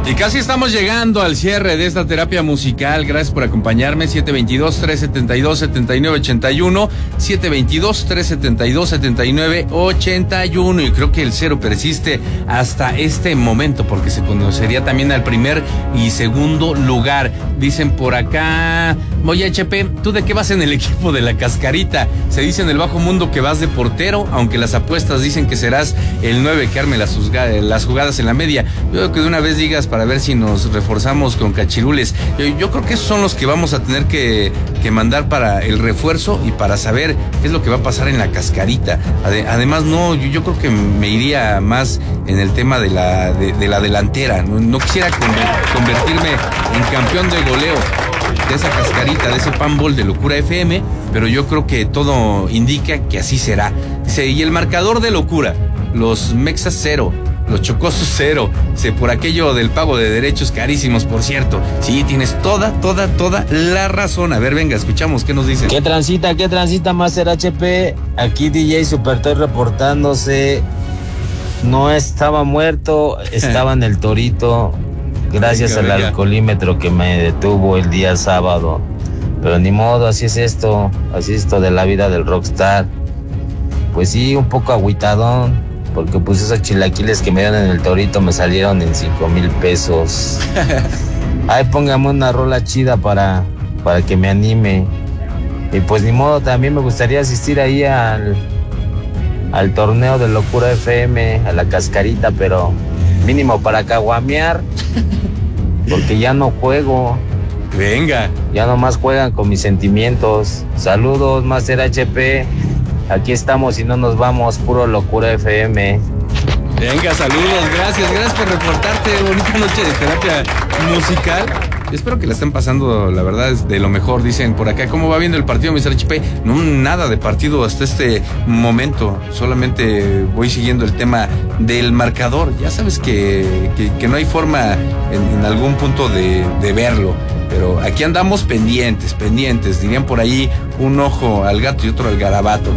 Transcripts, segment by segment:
Y casi estamos llegando al cierre de esta terapia musical. Gracias por acompañarme. 722-372-7981. 722-372-7981. Y creo que el cero persiste hasta este momento, porque se conocería también al primer y segundo lugar. Dicen por acá: oye, HP, ¿tú de qué vas en el equipo de la Cascarita? Se dice en el bajo mundo que vas de portero, aunque las apuestas dicen que serás el 9 que arme las jugadas en la media. Yo creo que de una vez digas para ver si nos reforzamos con cachirules. Yo creo que esos son los que vamos a tener que mandar para el refuerzo y para saber qué es lo que va a pasar en la Cascarita. Además, no, yo creo que me iría más en el tema de la delantera. No quisiera convertirme en campeón de goleo de esa Cascarita, de ese panball de Locura FM, pero yo creo que todo indica que así será. Dice, y el marcador de Locura, los Mexas 0, los Chocosos 0, por aquello del pago de derechos carísimos, por cierto. Sí, tienes toda la razón. A ver, venga, escuchamos, ¿qué nos dicen? ¿Qué transita, Master HP? Aquí DJ Supertoy reportándose. No estaba muerto, estaba en el Torito, gracias al alcoholímetro que me detuvo el día sábado. Pero ni modo, así es esto de la vida del rockstar. Pues sí, un poco agüitadón, porque pues esos chilaquiles que me dieron en el Torito me salieron en 5,000 pesos. Ay, póngame una rola chida para que me anime. Y pues ni modo, también me gustaría asistir ahí al torneo de Locura FM, a la Cascarita, pero mínimo para caguamear, porque ya no juego. Venga. Ya nomás juegan con mis sentimientos. Saludos, Master HP. Aquí estamos y no nos vamos, puro Locura FM. Venga, saludos, gracias por reportarte. Bonita noche de terapia musical. Espero que la estén pasando, la verdad, es de lo mejor. Dicen por acá, ¿cómo va viendo el partido, Mr. HP? No, nada de partido hasta este momento. Solamente voy siguiendo el tema del marcador. Ya sabes que no hay forma en algún punto de verlo. Pero aquí andamos pendientes. Dirían por ahí, un ojo al gato y otro al garabato.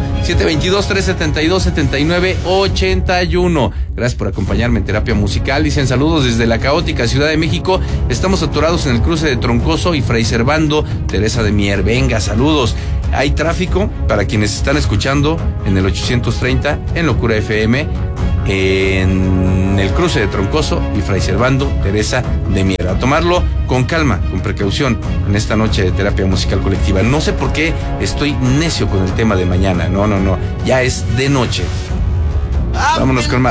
722-372-7981. Gracias por acompañarme en terapia musical. Dicen, saludos desde la caótica Ciudad de México. Estamos atorados en el cruce de Troncoso y Fray Servando, Teresa de Mier. Venga, saludos. Hay tráfico para quienes están escuchando en el 830 en Locura FM, en el cruce de Troncoso y Fray Servando, Teresa de Mier. A tomarlo con calma, con precaución en esta noche de terapia musical colectiva. No sé por qué estoy necio con el tema de mañana. No, ya es de noche. Vámonos con más.